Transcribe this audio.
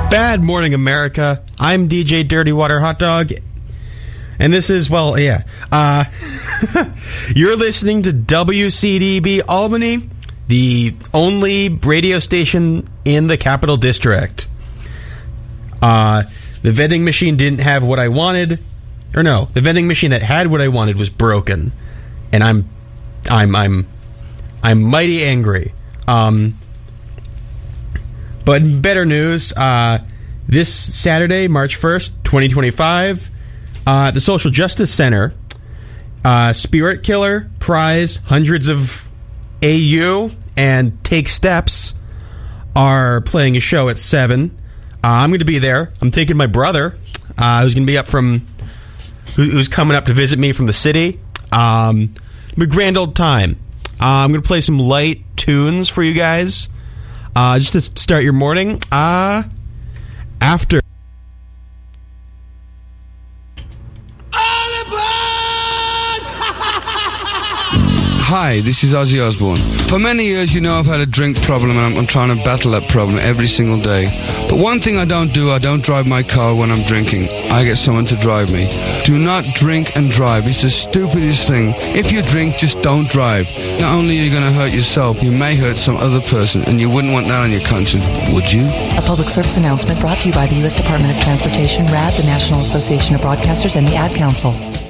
Bad morning, America. I'm DJ Dirty Water Hot Dog. And this is, you're listening to WCDB Albany, the only radio station in the Capital District. The vending machine didn't have what I wanted. Or no, the vending machine that had what I wanted was broken. And I'm mighty angry. But better news, this Saturday, March 1st, 2025, the Social Justice Center, Spirit Killer, Prize, Hundreds of AU, and Take Steps are playing a show at 7. I'm going to be there. I'm taking my brother, who's going to be who's coming up to visit me from the city. A grand old time. I'm going to play some light tunes for you guys. Just to start your morning, after. Hi, this is Ozzy Osbourne. For many years, you know I've had a drink problem and I'm trying to battle that problem every single day. But one thing I don't drive my car when I'm drinking. I get someone to drive me. Do not drink and drive. It's the stupidest thing. If you drink, just don't drive. Not only are you going to hurt yourself, you may hurt some other person, and you wouldn't want that on your conscience, would you? A public service announcement brought to you by the U.S. Department of Transportation, RAD, the National Association of Broadcasters, and the Ad Council.